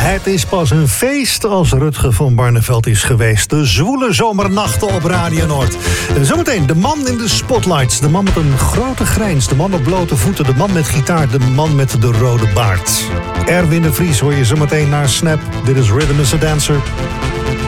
Het is pas een feest als Rutger van Barneveld is geweest. De zwoele zomernachten op Radio Noord. En zometeen de man in de spotlights. De man met een grote grijns. De man op blote voeten. De man met gitaar. De man met de rode baard. Erwin de Vries hoor je zometeen naar Snap. Dit is Rhythm is a Dancer.